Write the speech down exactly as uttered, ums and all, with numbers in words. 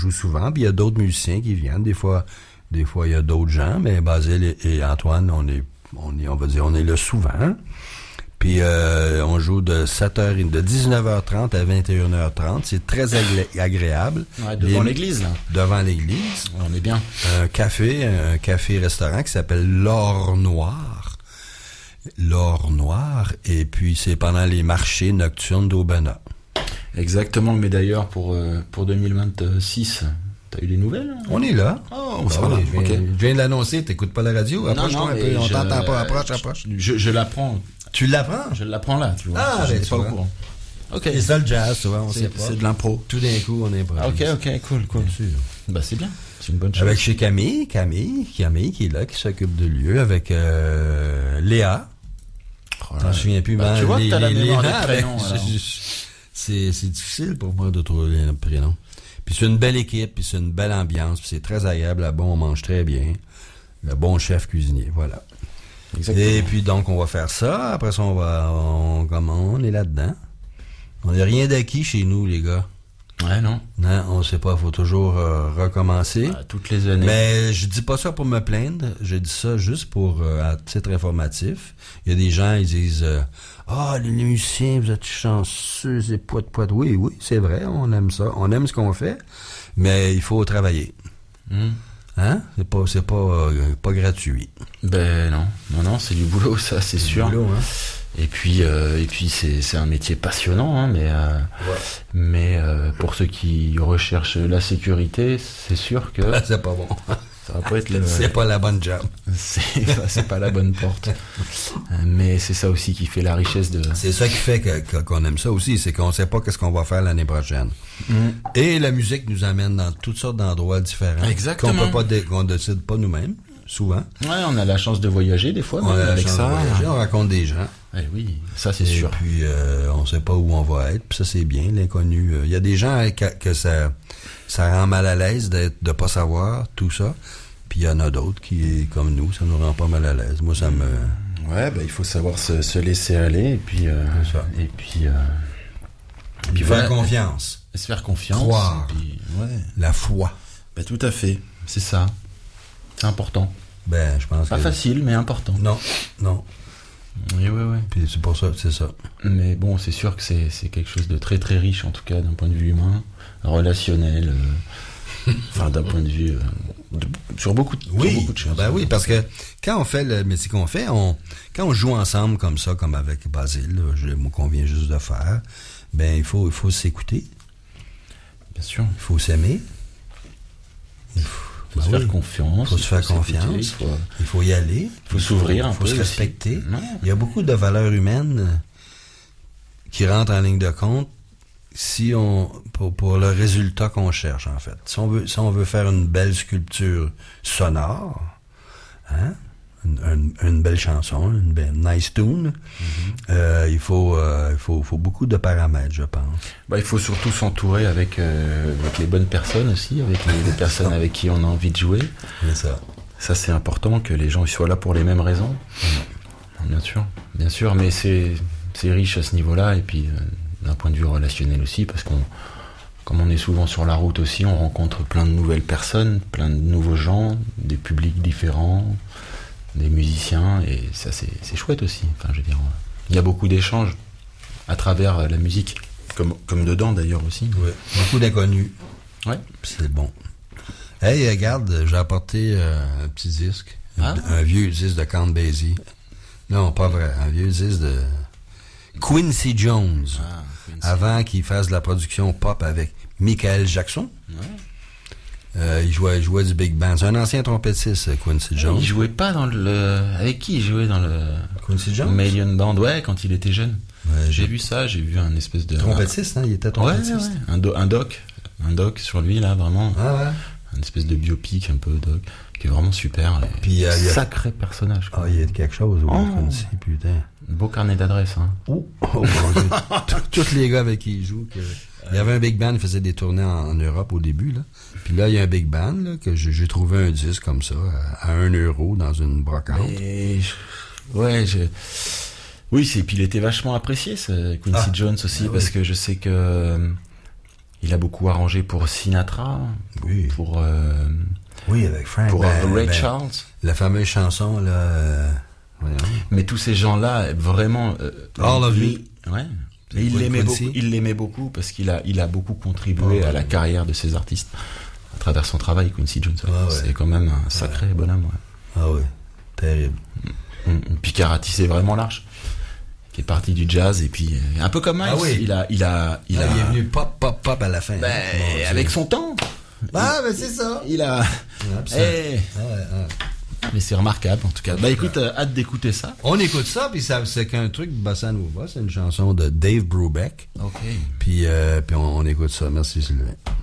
joue souvent, puis il y a d'autres musiciens qui viennent. Des fois, des fois il y a d'autres gens, mais Basile et, et Antoine, on est, on est, on va dire, on est là souvent. Puis euh, on joue de sept heures, de dix-neuf heures trente à vingt et une heures trente. C'est très agré- agréable. Ouais, devant Les, l'église, là. Devant l'église. Ouais, on est bien. Un café, un café-restaurant qui s'appelle L'Or Noir. L'Or Noir. Et puis c'est pendant les marchés nocturnes d'Aubenas. Exactement, mais d'ailleurs, pour, euh, pour deux mille vingt-six, t'as eu des nouvelles? On est là. Oh, Ben ça va, oui, je, viens, ok. je viens de l'annoncer. T'écoutes pas la radio? Approche-toi un peu. On je- t'entend pas. Approche, approche. Je, je l'apprends. Tu l'apprends? Je l'apprends là, tu vois. Ah, je ben, n'étais tu pas au vois. courant. Ok. C'est ça le jazz, tu vois, on C'est- sait pas. c'est de l'impro. Tout d'un coup, on est pas. Ah, ok, ok, cool, cool. Bien sûr. Bah, c'est bien. C'est une bonne chose. Avec chez Camille, Camille, Camille qui est là, qui s'occupe de lieu, avec euh, Léa. Oh là Je m'en là. souviens plus, Bah, mais tu vois que t'as la les- mémoire les- des ah, prénoms, ben, alors. je- je- c'est, c'est difficile pour moi de trouver les prénoms. Puis c'est une belle équipe, puis c'est une belle ambiance, puis c'est très agréable là-bas, on mange très bien. Le bon chef cuisinier, voilà. Exactement. Et puis donc on va faire ça, après ça on va, on, comment on est là-dedans. On n'a rien d'acquis chez nous, les gars. Ouais, non. Non, on sait pas, faut toujours euh, recommencer. Ah, toutes les années. Mais je dis pas ça pour me plaindre, je dis ça juste pour euh, à titre informatif. Il y a des gens ils disent euh, ah, les musiciens, vous êtes chanceux, c'est poète poète. Oui, oui, c'est vrai, on aime ça, on aime ce qu'on fait, mais il faut travailler. Hmm. Hein? C'est pas c'est pas euh, pas gratuit. Ben non, non, non, c'est du boulot, ça, c'est sûr. Boulot, hein? Et puis, euh, et puis c'est c'est un métier passionnant, hein, mais euh, Ouais. mais euh, pour ceux qui recherchent la sécurité, c'est sûr que C'est pas bon. ça va pas être le. C'est pas la bonne job. C'est c'est pas la bonne porte. Mais c'est ça aussi qui fait la richesse de. C'est ça qui fait que, que- qu'on aime ça aussi, c'est qu'on sait pas qu'est-ce qu'on va faire l'année prochaine. Mm. Et la musique nous amène dans toutes sortes d'endroits différents. Exactement. Qu'on peut pas, dé- qu'on décide pas nous-mêmes, souvent. Ouais, on a la chance de voyager des fois, On même, a la avec chance ça. de voyager, on rencontre des gens. Eh oui, ça c'est Et sûr. puis, euh, on sait pas où on va être. Puis ça, c'est bien, l'inconnu. Il y a des gens hein, que, que ça, ça rend mal à l'aise d'être, de pas savoir tout ça. Puis il y en a d'autres qui, comme nous, ça nous rend pas mal à l'aise. Moi, ça me... Ouais, bah, il faut savoir se, se laisser aller et puis euh, C'est ça. et puis euh, et Puis faire ouais, confiance. se faire confiance. Croire. Et puis, ouais, La foi. bah, tout à fait, c'est ça. C'est important. Ben, je pense Pas que... facile, mais important. Non, non. Oui, oui, oui. Puis c'est pour ça, c'est ça. Mais bon, c'est sûr que c'est c'est quelque chose de très très riche, en tout cas d'un point de vue humain, relationnel, euh, enfin d'un point de vue euh, de- sur beaucoup de, sur Oui, beaucoup de choses. ben oui, parce que quand on fait le métier qu'on fait, on, quand on joue ensemble comme ça, comme avec Basile, là, je- moi qu'on vient juste de faire, ben il faut, il faut s'écouter, Bien sûr. il faut s'aimer, il faut, Il faut ben se oui, faire confiance. faut se faire s'écouter, confiance. Il faut, il faut y aller, il faut s'ouvrir un il faut peu se aussi. respecter. Ouais. Il y a beaucoup de valeurs humaines qui rentrent en ligne de compte si on pour, pour le résultat qu'on cherche en fait. Si on veut si on veut faire une belle sculpture sonore, hein, une, une, une belle chanson, une belle nice tune, Mm-hmm. euh, il faut euh, il faut faut beaucoup de paramètres, je pense. Bah, il faut surtout s'entourer avec, euh, avec les bonnes personnes aussi, avec les, les personnes avec qui on a envie de jouer. C'est ça. Ça, c'est important que les gens ils soient là pour les mêmes raisons. Bien sûr, bien sûr, mais c'est c'est riche à ce niveau-là et puis euh, d'un point de vue relationnel aussi, parce qu'on comme on est souvent sur la route aussi, on rencontre plein de nouvelles personnes, plein de nouveaux gens, des publics différents, des musiciens et ça c'est c'est chouette aussi. Enfin, je veux dire, il y a beaucoup d'échanges à travers la musique, comme comme dedans d'ailleurs aussi. Ouais. Beaucoup d'inconnus. Ouais. C'est bon. Hey, regarde, j'ai apporté euh, un petit disque. Ah. Un, un vieux disque de Count Basie. Non, pas vrai. Un vieux disque de Quincy Jones. Ah, Quincy. Avant qu'il fasse de la production pop avec Michael Jackson. Ouais. Euh, il, jouait, il jouait du big band. C'est un ancien trompettiste, Quincy Jones. Il jouait pas dans le. Avec qui il jouait dans le. Quincy Jones? Million Band, ouais, quand il était jeune. Ouais, J'ai vu ça, j'ai vu un espèce de. Trompettiste, hein? Il était Ouais, trompettiste. ouais, un, do- un doc. Un doc sur lui, là, vraiment. Ah ouais? Un espèce de biopic un peu doc, qui est vraiment super. Et Puis, euh, il y a- sacré personnage. Ah, Quoi. il y a quelque chose, oui, Oh. Quincy, putain. Beau carnet d'adresses, hein. Oh, oh mon Dieu. Tous- Tous les gars avec qui il joue. Que... Il y avait un big band, il faisait des tournées en, en Europe au début, là. Puis là, il y a un big band, là, que j'ai j'ai trouvé un disque comme ça, à, à un euro dans une brocante. Et je- ouais, je... Oui, c'est puis il était vachement apprécié, ce Quincy Ah. Jones aussi, Ah oui. parce que je sais que euh, il a beaucoup arrangé pour Sinatra. Oui. Pour, euh, oui, avec Frank. pour ben, Ray ben, Charles. La fameuse chanson, là... Euh, voyons. Mais tous ces gens-là, vraiment... Euh, All of lui, ouais. Et il l'aimait beaucoup, il l'aimait beaucoup parce qu'il a, il a beaucoup contribué oh, à la ouais. carrière de ces artistes à travers son travail, Quincy Jones. Ouais. Ah, ouais. C'est quand même un sacré ouais. bonhomme. Ouais. Ah oui, terrible. Puis qui a ratissé vraiment large. Qui est parti du jazz et puis un peu comme Miles. Ah oui. Il a, il a, il, ah, a... il est venu pop, pop, pop à la fin. Ben, bon, avec son temps. Ah, ben c'est ça. Il a. Hey. Ah, ouais, ah. Mais c'est remarquable en tout cas. Bah écoute, euh, hâte d'écouter ça. On écoute ça, puis ça, c'est qu'un truc bossa nova, c'est une chanson de Dave Brubeck. Ok. Puis, euh, puis on, on écoute ça. Merci Sylvain.